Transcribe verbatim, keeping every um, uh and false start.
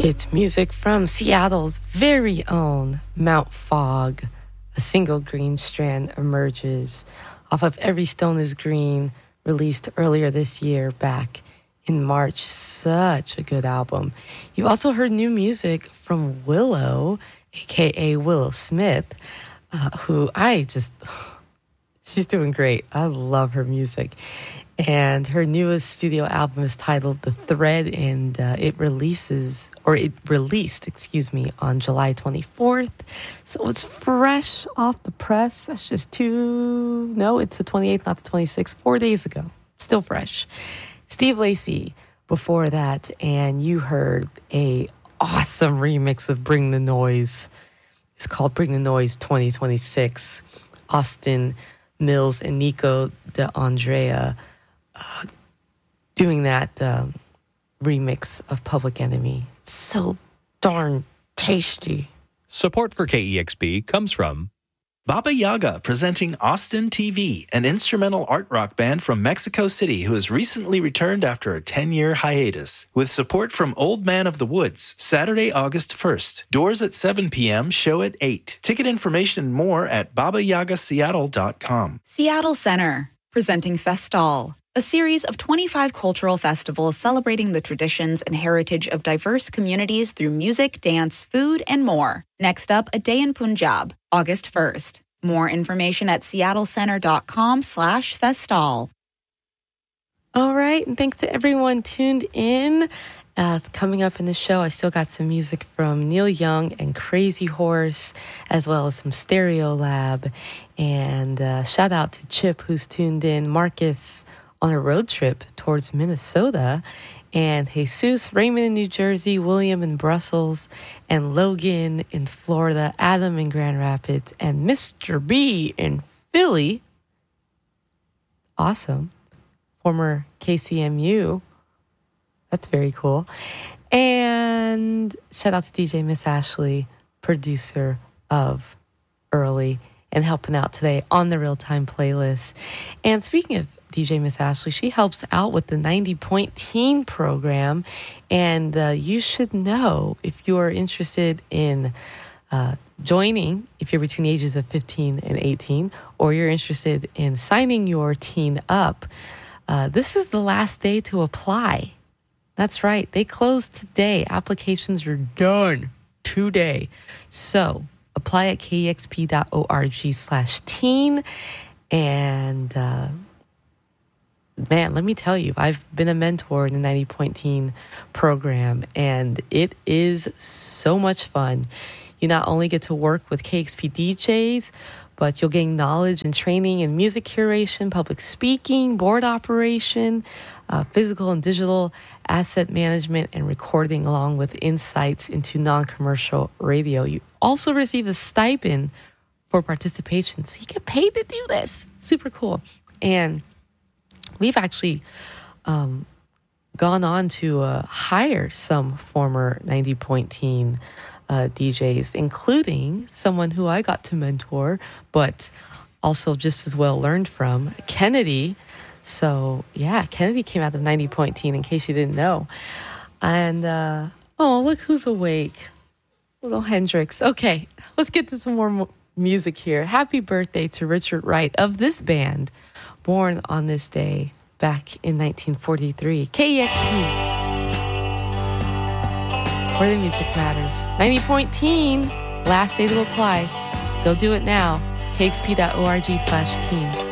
It's music from Seattle's very own Mount Fog. A single green strand emerges off of Every Stone is Green, released earlier this year back in March. Such a good album. You also heard new music from Willow, aka Willow Smith, uh, who I just, she's doing great. I love her music. And her newest studio album is titled The Thread, and uh, it releases, or it released, excuse me, on July twenty-fourth. So it's fresh off the press. That's just two, no, it's the twenty-eighth, not the twenty-sixth, four days ago. Still fresh. Steve Lacy before that, and you heard a awesome remix of Bring the Noise. It's called Bring the Noise twenty twenty-six. Austin Mills and Nico De Andrea Uh, doing that um, remix of Public Enemy. So darn tasty. Support for K E X P comes from Baba Yaga, presenting Austin T V, an instrumental art rock band from Mexico City who has recently returned after a ten-year hiatus. With support from Old Man of the Woods, Saturday, August first. Doors at seven p.m., show at eight. Ticket information and more at baba yaga seattle dot com. Seattle Center, presenting Festal, a series of twenty-five cultural festivals celebrating the traditions and heritage of diverse communities through music, dance, food, and more. Next up, A Day in Punjab, August first. More information at seattlecenter.com slash festal. All right, and thanks to everyone tuned in. Uh, coming up in the show, I still got some music from Neil Young and Crazy Horse, as well as some Stereo Lab. And uh, shout out to Chip, who's tuned in, Marcus on a road trip towards Minnesota, and Jesus, Raymond in New Jersey, William in Brussels, and Logan in Florida, Adam in Grand Rapids, and Mister B in Philly. Awesome. Former K C M U. That's very cool. And shout out to D J Miss Ashley, producer of Early, and helping out today on the Real Time playlist. And speaking of D J Miss Ashley, she helps out with the ninety point Teen program. And uh, you should know, if you are interested in uh, joining, if you're between the ages of fifteen and eighteen, or you're interested in signing your teen up, uh, this is the last day to apply. That's right. They close today. Applications are done today. So apply at kexp.org slash teen. And uh, man, let me tell you, I've been a mentor in the ninety point Teen program, and it is so much fun. You not only get to work with K X P D Js, but you'll gain knowledge and training in music curation, public speaking, board operation, uh, physical and digital asset management, and recording, along with insights into non-commercial radio. You also receive a stipend for participation, so you get paid to do this. Super cool. And we've actually um, gone on to uh, hire some former ninety point Teen uh, D Js, including someone who I got to mentor, but also just as well learned from, Kennedy. So, yeah, Kennedy came out of ninety point Teen, in case you didn't know. And, uh, oh, look who's awake. Little Hendrix. Okay, let's get to some more mo- music here. Happy birthday to Richard Wright of this band, born on this day back in nineteen forty-three. K E X P, where the music matters. ninety point Teen, last day to apply. Go do it now. kexp.org slash teen.